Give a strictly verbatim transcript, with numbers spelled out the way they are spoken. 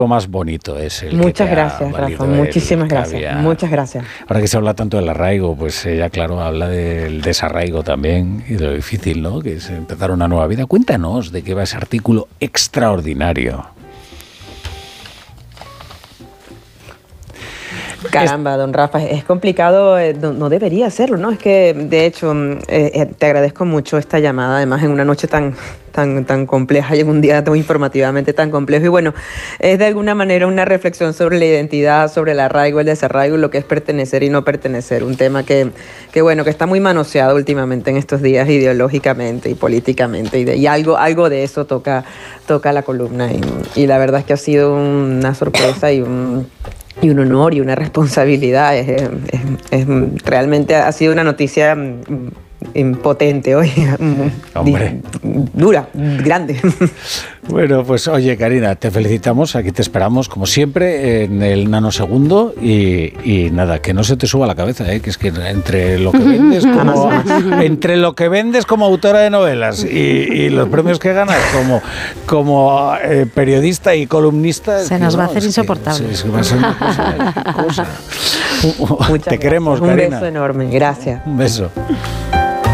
más bonito es el Muchas que te gracias, ha Rafa, el muchísimas gracias, caviar. muchas gracias. Ahora que se habla tanto del arraigo, pues ella, claro, habla del desarraigo también y de lo difícil, ¿no?, que es empezar una nueva vida. Cuéntanos de qué va ese artículo extraordinario. Caramba, don Rafa, es complicado, eh, no, no debería serlo, ¿no? Es que, de hecho, eh, eh, te agradezco mucho esta llamada, además en una noche tan, tan, tan compleja y en un día tan informativamente tan complejo. Y bueno, es de alguna manera una reflexión sobre la identidad, sobre el arraigo, el desarraigo, lo que es pertenecer y no pertenecer. Un tema que, que bueno, que está muy manoseado últimamente en estos días ideológicamente y políticamente. Y, de, y algo, algo de eso toca, toca la columna. Y, y la verdad es que ha sido una sorpresa y un... y un honor y una responsabilidad. Es, es, es, realmente ha sido una noticia potente hoy, Hombre. dura, grande. Bueno, pues oye, Karina, te felicitamos, aquí te esperamos como siempre en el nanosegundo y, y nada, que no se te suba la cabeza, ¿eh? Que es que entre lo que vendes como entre lo que vendes como autora de novelas y, y los premios que ganas como, como eh, periodista y columnista, se nos que, va no, a hacer es insoportable. Que, es que va a ser una cosa, cosa. Te Muchas queremos, gracias. Karina. Un beso enorme, gracias. Un beso.